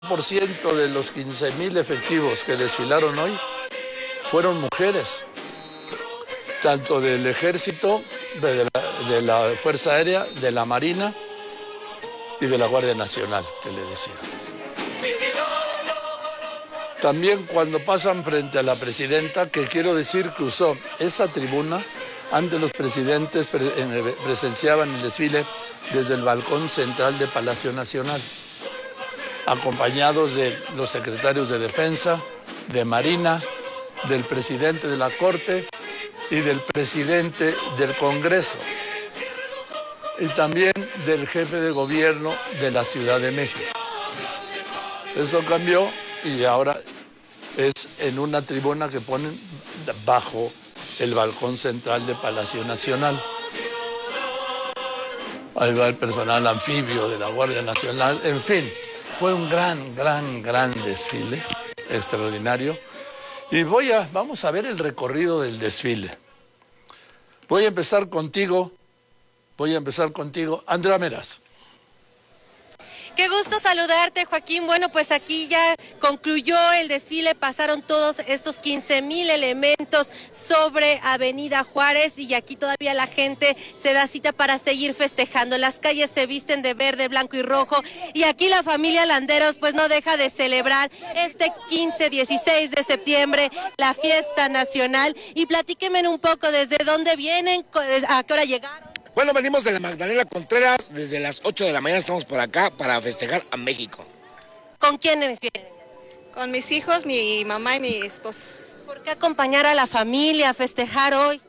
90% de los 15,000 efectivos que desfilaron hoy fueron mujeres, tanto del Ejército, de la Fuerza Aérea, de la Marina y de la Guardia Nacional, que le decía. También cuando pasan frente a la presidenta, que quiero decir que usó esa tribuna, antes los presidentes presenciaban el desfile desde el balcón central de Palacio Nacional, acompañados de los secretarios de Defensa, de Marina, del presidente de la Corte y del presidente del Congreso, y también del jefe de gobierno de la Ciudad de México. Eso cambió y ahora es en una tribuna que ponen bajo el balcón central de Palacio Nacional. Ahí va el personal anfibio de la Guardia Nacional. En fin, fue un gran desfile, extraordinario. Y vamos a ver el recorrido del desfile. Voy a empezar contigo, Andrea Meraz. Qué gusto saludarte, Joaquín. Bueno, pues aquí ya concluyó el desfile, pasaron todos estos 15,000 elementos sobre Avenida Juárez y aquí todavía la gente se da cita para seguir festejando. Las calles se visten de verde, blanco y rojo y aquí la familia Landeros pues no deja de celebrar este 15-16 de septiembre, la fiesta nacional. Y platíquenme un poco desde dónde vienen, a qué hora llegaron. Bueno, venimos de la Magdalena Contreras, desde las 8 de la mañana estamos por acá para festejar a México. ¿Con quiénes vienen? Con mis hijos, mi mamá y mi esposo. ¿Por qué acompañar a la familia a festejar hoy?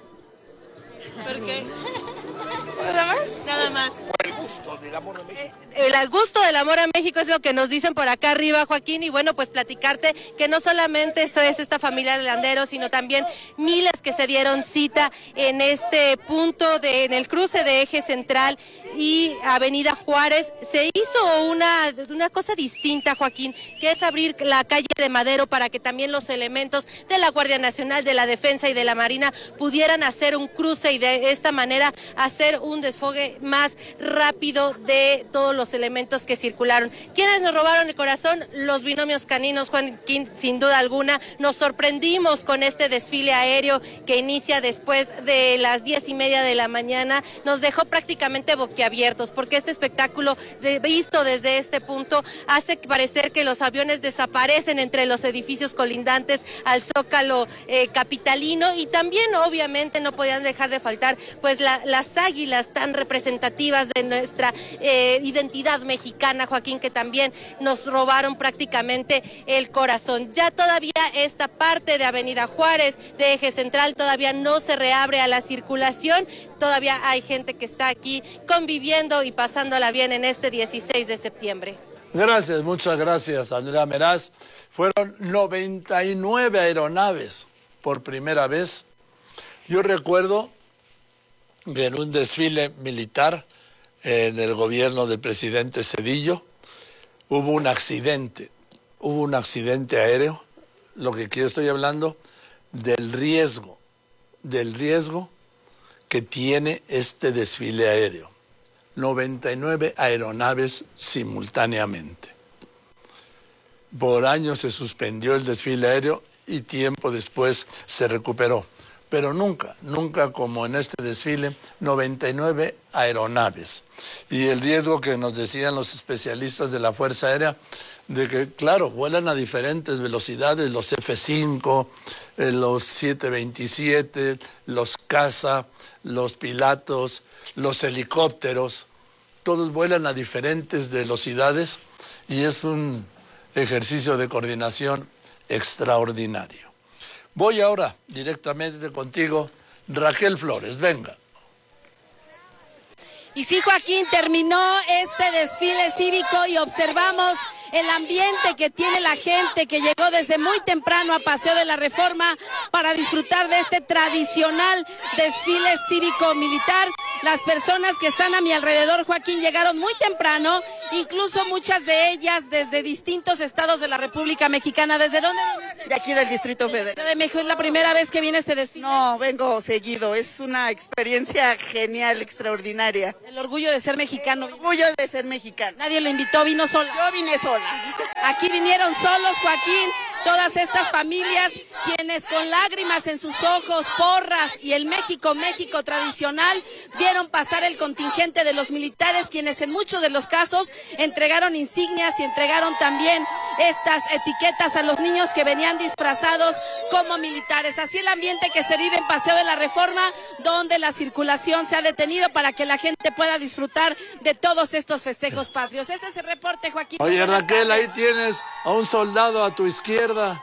¿Por qué? ¿Nada más? Nada más. Por el gusto del amor a México. El gusto del amor a México es lo que nos dicen por acá arriba, Joaquín, y bueno, pues platicarte que no solamente eso es esta familia de Landeros, sino también miles que se dieron cita en este punto, en el cruce de Eje Central y Avenida Juárez. Se hizo una cosa distinta, Joaquín, que es abrir la calle de Madero para que también los elementos de la Guardia Nacional, de la Defensa y de la Marina pudieran hacer un cruce y de esta manera hacer un desfogue más rápido de todos los elementos que circularon. ¿Quiénes nos robaron el corazón? Los binomios caninos, Joaquín, sin duda alguna. Nos sorprendimos con este desfile aéreo que inicia después de las 10:30 de la mañana. Nos dejó prácticamente boquiabiertos porque este espectáculo visto desde este punto hace parecer que los aviones desaparecen entre los edificios colindantes al Zócalo capitalino, y también obviamente no podían dejar de faltar pues las águilas tan representativas de nuestra identidad mexicana, Joaquín, que también nos robaron prácticamente el corazón. Ya todavía esta parte de Avenida Juárez, de Eje Central, todavía no se reabre a la circulación. Todavía hay gente que está aquí conviviendo y pasándola bien en este 16 de septiembre. Gracias, muchas gracias, Andrea Meraz. Fueron 99 aeronaves por primera vez. Yo recuerdo que en un desfile militar en el gobierno del presidente Zedillo hubo un accidente aéreo. Lo que aquí estoy hablando del riesgo que tiene este desfile aéreo. 99 aeronaves simultáneamente. Por años se suspendió el desfile aéreo y tiempo después se recuperó. Pero nunca como en este desfile, 99 aeronaves. Y el riesgo que nos decían los especialistas de la Fuerza Aérea, de que, claro, vuelan a diferentes velocidades, los F-5, los 727, los caza, los pilatos, los helicópteros, todos vuelan a diferentes velocidades y es un ejercicio de coordinación extraordinario. Voy ahora directamente contigo, Raquel Flores, venga. Y sí, Joaquín, terminó este desfile cívico y observamos el ambiente que tiene la gente que llegó desde muy temprano a Paseo de la Reforma para disfrutar de este tradicional desfile cívico-militar. Las personas que están a mi alrededor, Joaquín, llegaron muy temprano incluso muchas de ellas desde distintos estados de la República Mexicana. ¿Desde dónde viniste? De aquí del Distrito Federal. ¿De México? ¿Es la primera vez que viene este desfile? No, vengo seguido. Es una experiencia genial, extraordinaria. El orgullo de ser mexicano. Orgullo de ser mexicano. Nadie lo invitó, vino sola. Yo vine sola. Aquí vinieron solos, Joaquín, todas estas familias, quienes con lágrimas en sus ojos, porras y el México, México tradicional, vieron pasar el contingente de los militares, quienes en muchos de los casos entregaron insignias y entregaron también estas etiquetas a los niños que venían disfrazados como militares. Así el ambiente que se vive en Paseo de la Reforma, donde la circulación se ha detenido para que la gente pueda disfrutar de todos estos festejos patrios. Este es el reporte, Joaquín. Oye, Raquel, ahí tienes a un soldado a tu izquierda.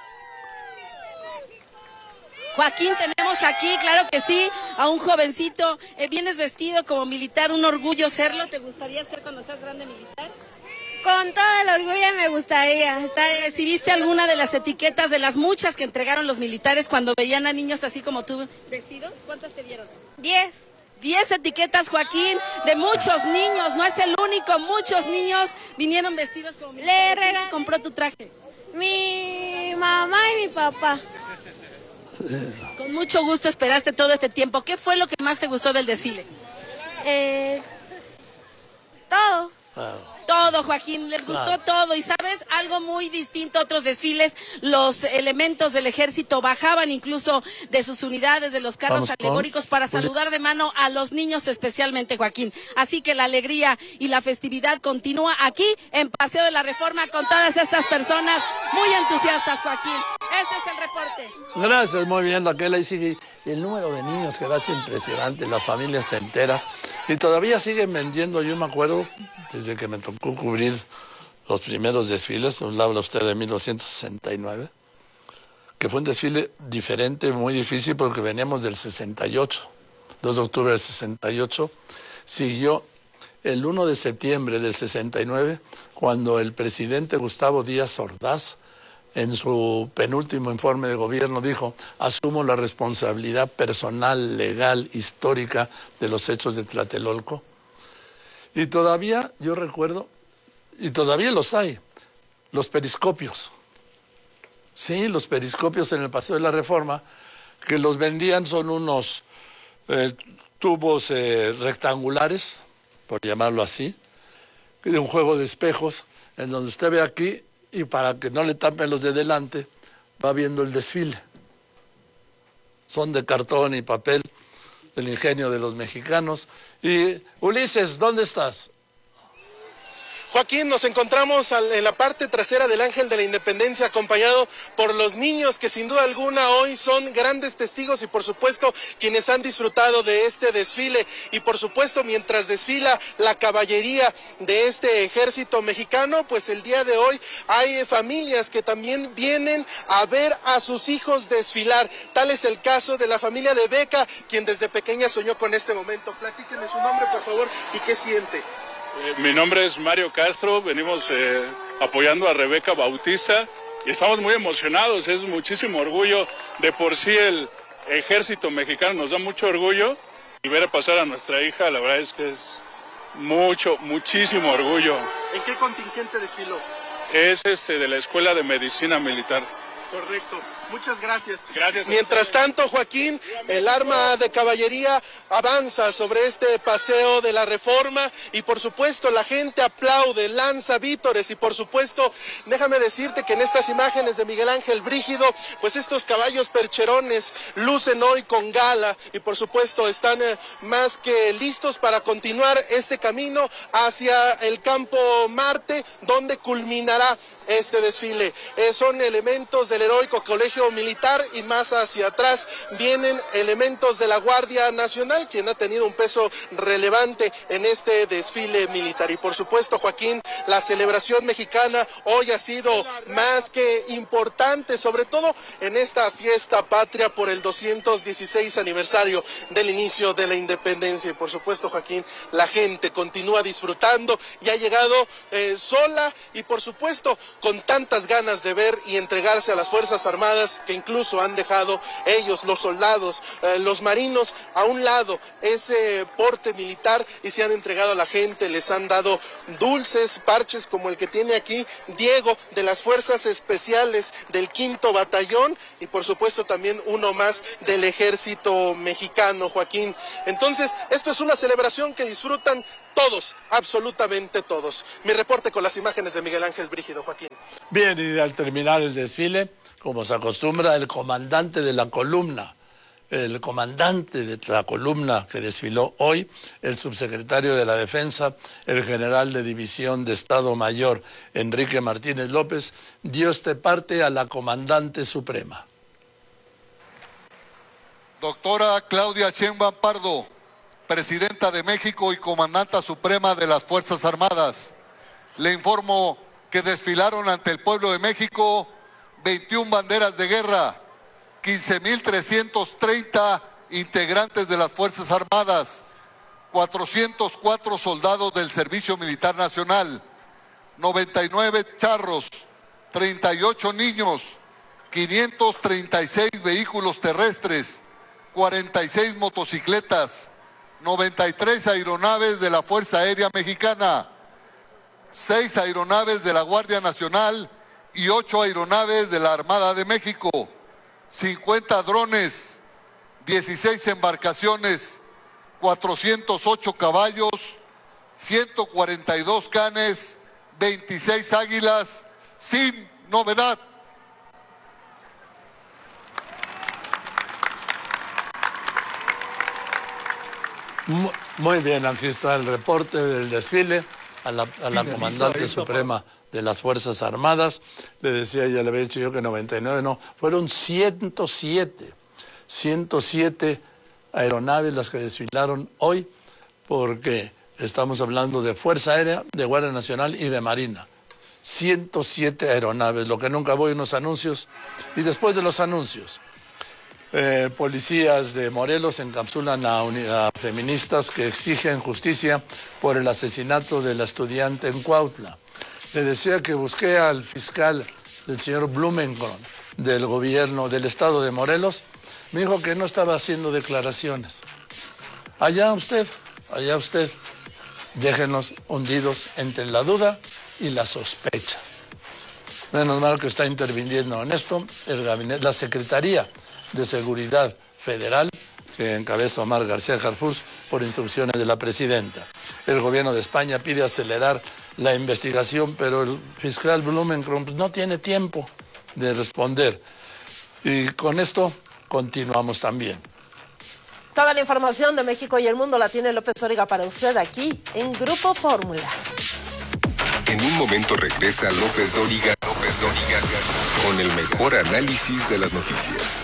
Joaquín, tenemos aquí, claro que sí, a un jovencito. Vienes vestido como militar, un orgullo serlo. ¿Te gustaría ser cuando seas grande militar? Con todo el orgullo me gustaría estar. ¿Recibiste alguna de las etiquetas de las muchas que entregaron los militares cuando veían a niños así como tú vestidos? ¿Cuántas te dieron? 10. 10 etiquetas, Joaquín, de muchos niños, no es el único, muchos niños vinieron vestidos como militares. ¿Quién compró tu traje? Mi mamá y mi papá. Con mucho gusto esperaste todo este tiempo. ¿Qué fue lo que más te gustó del desfile? Todo. Todo, Joaquín, les gustó todo. Y sabes, algo muy distinto a otros desfiles, los elementos del ejército bajaban incluso de sus unidades, de los carros alegóricos para saludar de mano a los niños especialmente, Joaquín. Así que la alegría y la festividad continúa aquí en Paseo de la Reforma con todas estas personas muy entusiastas, Joaquín. Este es el reporte. Gracias, muy bien, Raquel. Ahí sigue el número de niños que va a ser impresionante, las familias enteras. Y todavía siguen vendiendo, yo me acuerdo, desde que me tocó cubrir los primeros desfiles, habla usted de 1969, que fue un desfile diferente, muy difícil, porque veníamos del 68, 2 de octubre del 68, siguió el 1 de septiembre del 69, cuando el presidente Gustavo Díaz Ordaz, en su penúltimo informe de gobierno, dijo: asumo la responsabilidad personal, legal, histórica de los hechos de Tlatelolco. Y todavía, yo recuerdo, y todavía los hay, los periscopios. Sí, los periscopios en el Paseo de la Reforma, que los vendían, son unos tubos rectangulares, por llamarlo así, de un juego de espejos, en donde usted ve aquí, y para que no le tapen los de delante, va viendo el desfile. Son de cartón y papel, del ingenio de los mexicanos. Y Ulises, ¿dónde estás? Joaquín, nos encontramos en la parte trasera del Ángel de la Independencia, acompañado por los niños que sin duda alguna hoy son grandes testigos y por supuesto quienes han disfrutado de este desfile. Y por supuesto mientras desfila la caballería de este ejército mexicano, pues el día de hoy hay familias que también vienen a ver a sus hijos desfilar. Tal es el caso de la familia de Beca, quien desde pequeña soñó con este momento. Platíquenme su nombre, por favor, y qué siente. Mi nombre es Mario Castro, venimos apoyando a Rebeca Bautista y estamos muy emocionados, es muchísimo orgullo. De por sí el ejército mexicano nos da mucho orgullo y ver a pasar a nuestra hija, la verdad es que es muchísimo orgullo. ¿En qué contingente desfiló? Es de la Escuela de Medicina Militar. Correcto. Muchas gracias. Gracias. Mientras tanto, Joaquín, el arma de caballería avanza sobre este Paseo de la Reforma y por supuesto la gente aplaude, lanza vítores y por supuesto, déjame decirte que en estas imágenes de Miguel Ángel Brígido, pues estos caballos percherones lucen hoy con gala y por supuesto están más que listos para continuar este camino hacia el Campo Marte, donde culminará este desfile. Son elementos del heroico Colegio Militar y más hacia atrás vienen elementos de la Guardia Nacional, quien ha tenido un peso relevante en este desfile militar. Y por supuesto, Joaquín, la celebración mexicana hoy ha sido más que importante, sobre todo en esta fiesta patria por el 216 aniversario del inicio de la independencia. Y por supuesto, Joaquín, la gente continúa disfrutando y ha llegado sola y por supuesto con tantas ganas de ver y entregarse a las Fuerzas Armadas pruebas que incluso han dejado ellos, los soldados, los marinos, a un lado ese porte militar y se han entregado a la gente, les han dado dulces, parches como el que tiene aquí Diego de las Fuerzas Especiales del 5º Batallón y por supuesto también uno más del Ejército Mexicano, Joaquín. Entonces, esto es una celebración que disfrutan todos, absolutamente todos. Mi reporte con las imágenes de Miguel Ángel Brígido, Joaquín. Bien, y al terminar el desfile, como se acostumbra, el comandante de la columna que desfiló hoy, el subsecretario de la Defensa, el general de División de Estado Mayor, Enrique Martínez López, dio este parte a la comandante suprema. Doctora Claudia Sheinbaum Pardo, Presidenta de México y Comandanta Suprema de las Fuerzas Armadas, le informo que desfilaron ante el pueblo de México 21 banderas de guerra, 15,330 integrantes de las Fuerzas Armadas, 404 soldados del Servicio Militar Nacional, 99 charros, 38 niños, 536 vehículos terrestres, 46 motocicletas, 93 aeronaves de la Fuerza Aérea Mexicana, 6 aeronaves de la Guardia Nacional y 8 aeronaves de la Armada de México, 50 drones, 16 embarcaciones, 408 caballos, 142 canes, 26 águilas, sin novedad. Muy bien, aquí está el reporte del desfile a la comandante suprema de las Fuerzas Armadas. Le decía, ya le había dicho yo que 99, no, fueron 107 aeronaves las que desfilaron hoy, porque estamos hablando de Fuerza Aérea, de Guardia Nacional y de Marina. 107 aeronaves, lo que nunca voy, unos anuncios, y después de los anuncios, policías de Morelos encapsulan a feministas que exigen justicia por el asesinato de la estudiante en Cuautla. Le decía que busqué al fiscal, el señor Blumenkron, del gobierno del estado de Morelos. Me dijo que no estaba haciendo declaraciones. Allá usted, déjenos hundidos entre la duda y la sospecha. Menos mal que está interviniendo en esto el gabinete, la Secretaría de Seguridad Federal, que encabeza Omar García Harfuch por instrucciones de la presidenta. El gobierno de España pide acelerar la investigación, pero el fiscal Blumenkron no tiene tiempo de responder. Y con esto continuamos también. Toda la información de México y el mundo la tiene López Dóriga para usted aquí en Grupo Fórmula. En un momento regresa López Dóriga con el mejor análisis de las noticias.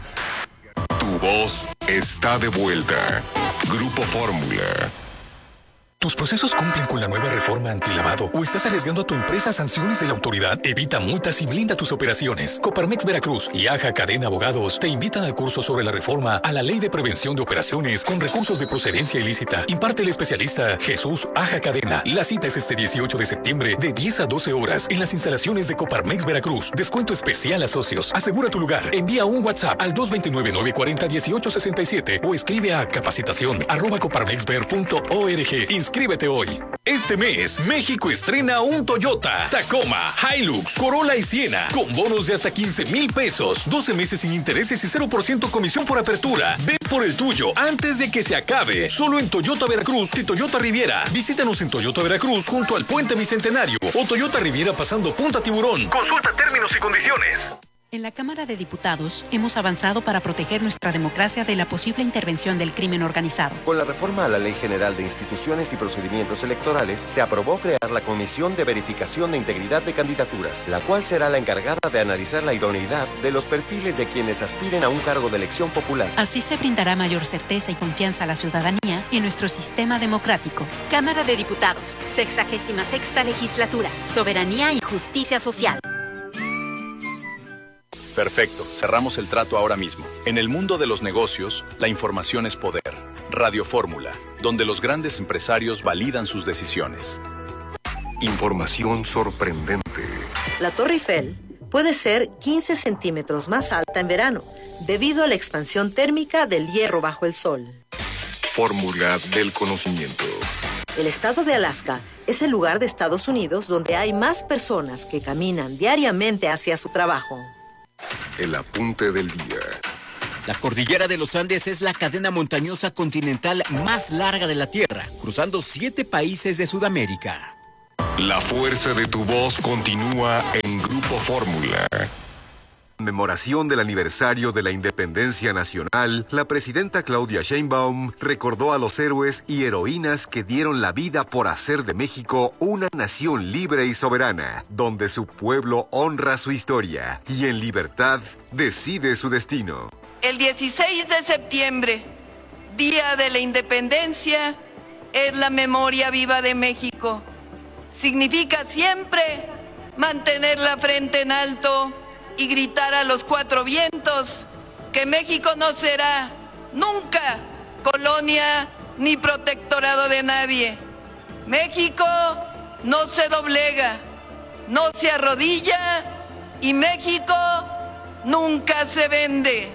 Tu voz está de vuelta. Grupo Fórmula. ¿Tus procesos cumplen con la nueva reforma antilavado o estás arriesgando a tu empresa a sanciones de la autoridad? Evita multas y blinda tus operaciones. Coparmex Veracruz y Aja Cadena Abogados te invitan al curso sobre la reforma a la Ley de Prevención de Operaciones con recursos de procedencia ilícita. Imparte el especialista Jesús Aja Cadena. La cita es este 18 de septiembre de 10 a 12 horas en las instalaciones de Coparmex Veracruz. Descuento especial a socios. Asegura tu lugar. Envía un WhatsApp al 229-940-1867 o escribe a capacitación@coparmexver.org. Inscríbete hoy. Este mes, México estrena un Toyota, Tacoma, Hilux, Corolla y Siena, con bonos de hasta 15,000 pesos, 12 meses sin intereses y 0% comisión por apertura. Ve por el tuyo antes de que se acabe. Solo en Toyota Veracruz y Toyota Riviera. Visítanos en Toyota Veracruz junto al Puente Bicentenario o Toyota Riviera pasando Punta Tiburón. Consulta términos y condiciones. En la Cámara de Diputados hemos avanzado para proteger nuestra democracia de la posible intervención del crimen organizado. Con la reforma a la Ley General de Instituciones y Procedimientos Electorales, se aprobó crear la Comisión de Verificación de Integridad de Candidaturas, la cual será la encargada de analizar la idoneidad de los perfiles de quienes aspiren a un cargo de elección popular. Así se brindará mayor certeza y confianza a la ciudadanía en nuestro sistema democrático. Cámara de Diputados, 66ª Legislatura, Soberanía y Justicia Social. Perfecto, cerramos el trato ahora mismo. En el mundo de los negocios, la información es poder. Radio Fórmula, donde los grandes empresarios validan sus decisiones. Información sorprendente. La Torre Eiffel puede ser 15 centímetros más alta en verano, debido a la expansión térmica del hierro bajo el sol. Fórmula del conocimiento. El estado de Alaska es el lugar de Estados Unidos donde hay más personas que caminan diariamente hacia su trabajo. El apunte del día. La cordillera de los Andes es la cadena montañosa continental más larga de la Tierra, cruzando 7 países de Sudamérica. La fuerza de tu voz continúa en Grupo Fórmula. En conmemoración del aniversario de la independencia nacional, la presidenta Claudia Sheinbaum recordó a los héroes y heroínas que dieron la vida por hacer de México una nación libre y soberana, donde su pueblo honra su historia y en libertad decide su destino. El 16 de septiembre, Día de la Independencia, es la memoria viva de México. Significa siempre mantener la frente en alto y gritar a los 4 vientos que México no será nunca colonia ni protectorado de nadie. México no se doblega, no se arrodilla y México nunca se vende.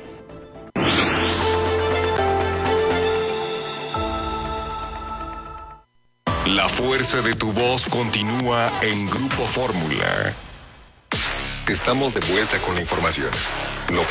La fuerza de tu voz continúa en Grupo Fórmula. Estamos de vuelta con la información.